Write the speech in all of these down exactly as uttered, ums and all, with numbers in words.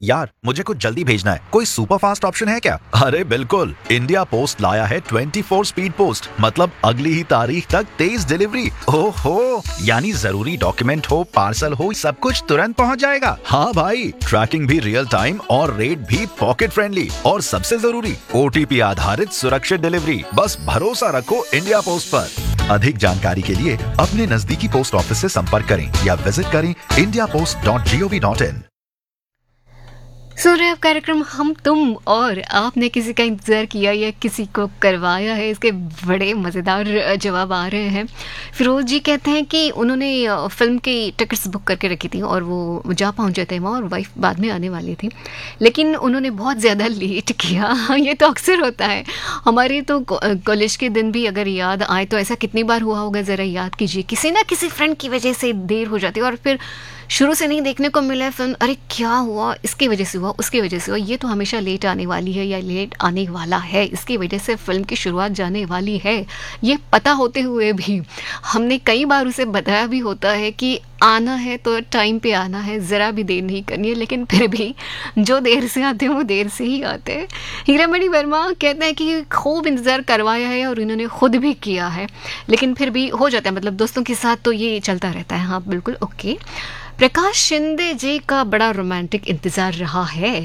यार मुझे कुछ जल्दी भेजना है, कोई सुपर फास्ट ऑप्शन है क्या? अरे बिल्कुल, इंडिया पोस्ट लाया है चौबीस स्पीड पोस्ट, मतलब अगली ही तारीख तक तेज डिलीवरी। ओहो, यानी जरूरी डॉक्यूमेंट हो, पार्सल हो, सब कुछ तुरंत पहुंच जाएगा। हाँ भाई, ट्रैकिंग भी रियल टाइम और रेट भी पॉकेट फ्रेंडली, और सबसे जरूरी ओटीपी आधारित सुरक्षित डिलीवरी। बस भरोसा रखो इंडिया पोस्ट पर। अधिक जानकारी के लिए अपने नजदीकी पोस्ट ऑफिस से संपर्क करें या विजिट करें India post dot G O V dot in. सुन रहे हैं कार्यक्रम हम तुम, और आपने किसी का इंतज़ार किया या किसी को करवाया है? इसके बड़े मज़ेदार जवाब आ रहे हैं। फिरोज जी कहते हैं कि उन्होंने फ़िल्म की टिकट्स बुक करके रखी थी और वो जा पहुंचे थे वहाँ, और वाइफ बाद में आने वाली थी, लेकिन उन्होंने बहुत ज़्यादा लेट किया। ये तो अक्सर होता है हमारे तो कॉलेज के दिन भी, अगर याद आए तो ऐसा कितनी बार हुआ होगा, ज़रा याद कीजिए। किसी ना किसी फ्रेंड की वजह से देर हो जाती है और फिर शुरू से नहीं देखने को मिला है फिल्म, अरे क्या हुआ, इसकी वजह से हुआ, उसकी वजह से हुआ, ये तो हमेशा लेट आने वाली है या लेट आने वाला है, इसकी वजह से फिल्म की शुरुआत जाने वाली है, ये पता होते हुए भी हमने कई बार उसे बताया भी होता है कि आना है तो टाइम पे आना है, ज़रा भी देर नहीं करनी है, लेकिन फिर भी जो देर से आते हैं वो देर से ही आते हैं। हीरामणि वर्मा कहते हैं कि खूब इंतज़ार करवाया है और इन्होंने खुद भी किया है, लेकिन फिर भी हो जाता है, मतलब दोस्तों के साथ तो ये चलता रहता है। हाँ बिल्कुल, ओके। प्रकाश शिंदे जी का बड़ा रोमांटिक इंतज़ार रहा है।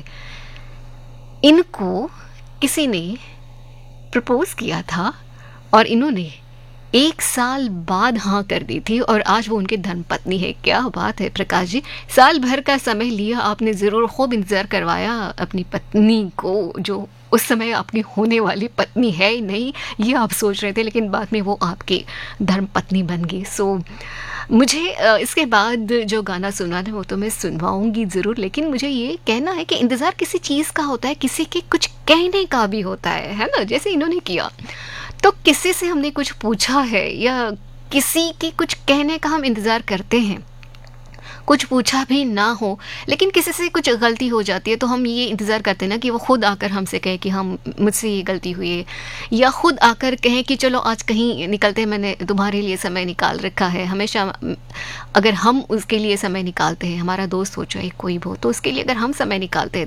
इनको किसी ने प्रपोज किया था और इन्होंने एक साल बाद हाँ कर दी थी, और आज वो उनकी धर्मपत्नी है। क्या बात है प्रकाश जी, साल भर का समय लिया आपने, ज़रूर खूब इंतज़ार करवाया अपनी पत्नी को, जो उस समय आपकी होने वाली पत्नी है ही नहीं ये आप सोच रहे थे, लेकिन बाद में वो आपकी धर्मपत्नी बन गई। सो मुझे इसके बाद जो गाना सुना है वो तो मैं सुनवाऊंगी ज़रूर, लेकिन मुझे ये कहना है कि इंतज़ार किसी चीज़ का होता है, किसी के कुछ कहने का भी होता है, है ना? जैसे इन्होंने किया, तो किसी से हमने कुछ पूछा है या किसी के कुछ कहने का हम इंतज़ार करते हैं, कुछ पूछा भी ना हो, लेकिन किसी से कुछ गलती हो जाती है तो हम ये इंतज़ार करते हैं ना कि वो खुद आकर हमसे कहे कि हम मुझसे ये गलती हुई है, या खुद आकर कहें कि चलो आज कहीं निकलते हैं, मैंने तुम्हारे लिए समय निकाल रखा है। हमेशा अगर हम उसके लिए समय निकालते हैं, हमारा दोस्त हो चाहे कोई भी हो, तो उसके लिए अगर हम समय निकालते हैं